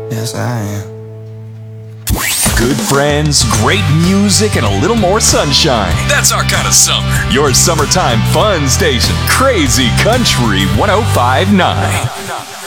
Yes, I am. Good friends, great music, and a little more sunshine. That's our kind of summer. Your summertime fun station, Crazy Country 1059.